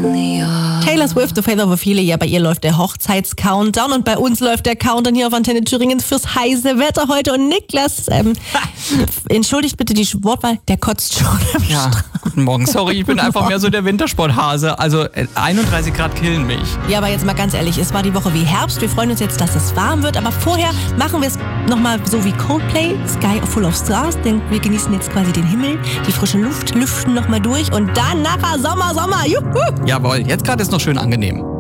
Taylor Swift, The Faith of a Feeling, ja, bei ihr läuft der Hochzeits-Countdown und bei uns läuft der Countdown hier auf Antenne Thüringen fürs heiße Wetter heute. Und Niklas, entschuldigt bitte die Wortwahl, der kotzt schon am Strand. Guten Morgen, sorry, ich bin einfach mehr so der Wintersporthase. Also 31 Grad killen mich. Ja, aber jetzt mal ganz ehrlich, es war die Woche wie Herbst. Wir freuen uns jetzt, dass es warm wird, aber vorher machen wir es nochmal so wie Coldplay, Sky Full of Stars, denn wir genießen jetzt quasi den Himmel, die frische Luft, lüften nochmal durch und dann nachher Sommer, juhu! Jawohl, jetzt gerade ist noch schön angenehm.